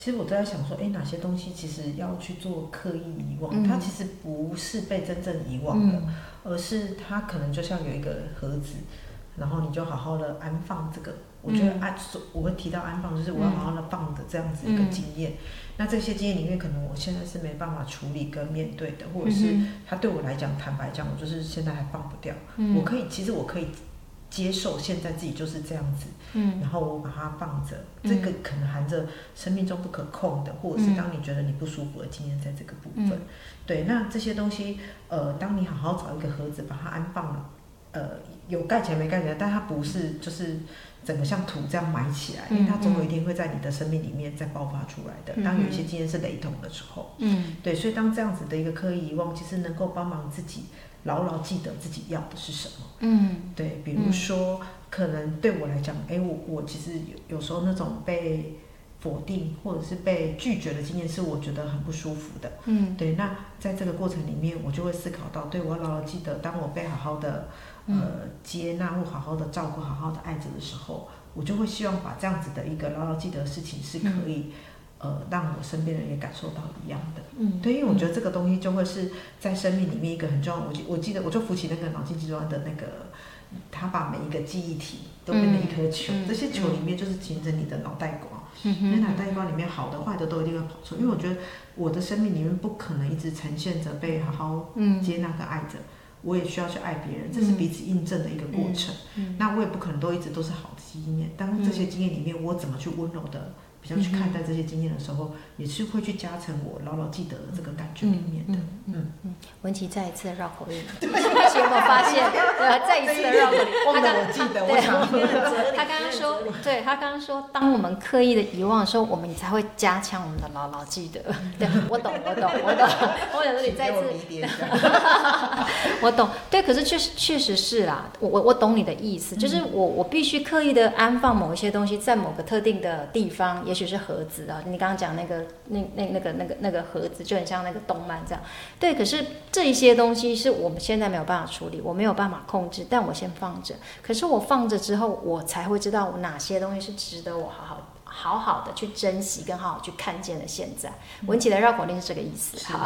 其实我都在想说，哪些东西其实要去做刻意遗忘，它其实不是被真正遗忘的，而是它可能就像有一个盒子，然后你就好好的安放这个。我觉得我会提到安放，就是我要好好的放的这样子一个经验。那这些经验里面，可能我现在是没办法处理跟面对的，或者是它对我来讲，坦白讲，我就是现在还放不掉。其实我可以接受现在自己就是这样子，然后我把它放着，这个可能含着生命中不可控的，或者是当你觉得你不舒服的经验在这个部分。对，那这些东西，当你好好找一个盒子把它安放了，有盖起来没盖起来，但它不是就是整个像土这样埋起来，因为它总有一天会在你的生命里面再爆发出来的。当有一些经验是雷同的时候，对，所以当这样子的一个刻意遗忘，其实能够帮忙自己牢牢记得自己要的是什么。对，比如说，可能对我来讲，我其实有时候那种被否定或者是被拒绝的经验是我觉得很不舒服的。对，那在这个过程里面，我就会思考到，对，我要牢牢记得，当我被好好的接纳或好好的照顾、好好的爱着的时候，我就会希望把这样子的一个牢牢记得的事情是可以。让我身边人也感受到一样的。对，因为我觉得这个东西就会是在生命里面一个很重要。我记得我就扶起那个脑筋急转弯的那个，他把每一个记忆体都变成一颗球，这些球里面就是形成你的脑袋瓜。那脑袋瓜里面好的坏的都一定会跑出，因为我觉得我的生命里面不可能一直呈现着被好好接纳跟爱着。我也需要去爱别人，这是彼此印证的一个过程。那我也不可能都一直都是好的经验，当这些经验里面，我怎么去温柔的比较去看待这些经验的时候，也是会去加成我牢牢记得的这个感觉里面的。 文琪再一次的绕口令，有没有发现？再一次的绕口令。 我记得，我想他刚刚说，对他刚刚说，当我们刻意的遗忘的时候，我们才会加强我们的牢牢记得。对，我懂。我想说你再一次，我懂。对，可是确实是啦，我懂你的意思，就是我必须刻意的安放某一些东西在某个特定的地方，也许是盒子啊，你刚刚讲那个盒子就很像那个动漫这样。对，可是这一些东西是我们现在没有办法处理，我没有办法控制，但我先放着。可是我放着之后，我才会知道我哪些东西是值得我好好的去珍惜，跟好好去看见的。现在文琪的绕口令是这个意思。好，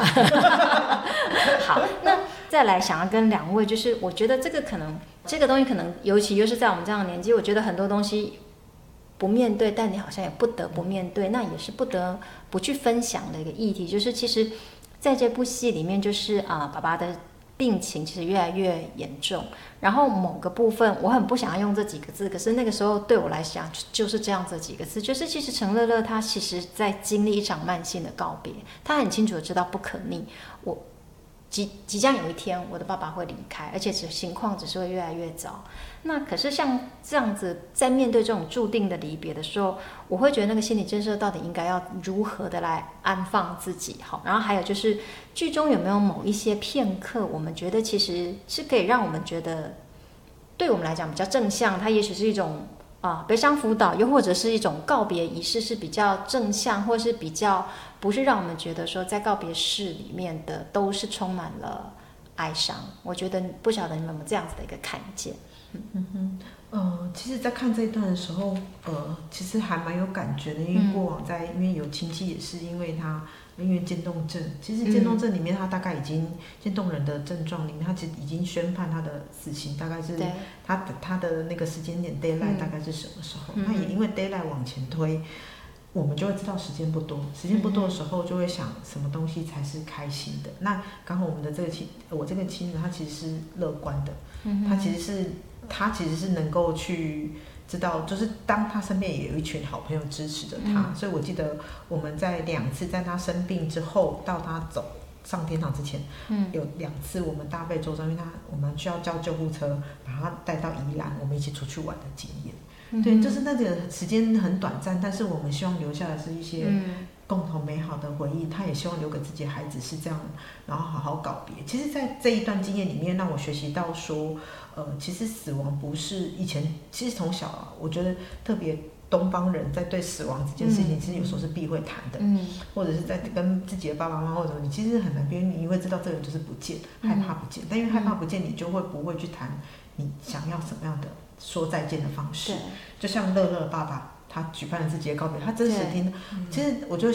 那再来想要跟两位，就是我觉得这个东西可能，尤其又是在我们这样的年纪，我觉得很多东西不面对，但你好像也不得不面对，那也是不得不去分享的一个议题。就是其实在这部戏里面，就是爸爸的病情其实越来越严重，然后某个部分我很不想要用这几个字，可是那个时候对我来讲就是这样这几个字，就是其实陈乐乐他其实在经历一场慢性的告别，他很清楚的知道不可逆，我即将有一天我的爸爸会离开，而且情况只是会越来越糟。那可是像这样子，在面对这种注定的离别的时候，我会觉得那个心理建设到底应该要如何的来安放自己。好，然后还有就是剧中有没有某一些片刻，我们觉得其实是可以让我们觉得对我们来讲比较正向，它也许是一种悲伤辅导，又或者是一种告别仪式是比较正向，或是比较不是让我们觉得说在告别式里面的都是充满了哀伤。我觉得不晓得你们有没有这样子的一个看见。 其实在看这一段的时候，其实还蛮有感觉的，因为过往因为有亲戚也是因为渐冻症，其实渐冻症里面他大概已经渐冻人的症状里面，他其实已经宣判他的死刑，大概是他的那个时间点 deadline 大概是什么时候？那也因为 deadline 往前推，我们就会知道时间不多的时候，就会想什么东西才是开心的。那刚好我这个亲人他其实是乐观的，他其实是能够去知道，就是当他身边也有一群好朋友支持着他，所以我记得我们在2次，在他生病之后到他走上天堂之前，有2次我们大费周章，因为我们需要叫救护车把他带到宜兰，我们一起出去玩的经验。对，就是那个时间很短暂，但是我们希望留下的是一些共同美好的回忆，他也希望留给自己的孩子是这样，然后好好告别。其实在这一段经验里面让我学习到说，其实死亡不是以前，其实从小我觉得特别东方人在对死亡这件事情其实有时候是避讳谈的，或者是在跟自己的爸爸妈妈或者你其实很难，因为你会知道这个人就是不见，害怕不见，但因为害怕不见，你就会不会去谈你想要什么样的说再见的方式。就像乐乐爸爸他举办了自己的告别，他真实听。其实我就